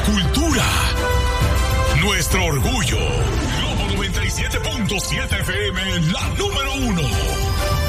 cultura. Nuestro orgullo. Globo 97.7 FM, la número 1.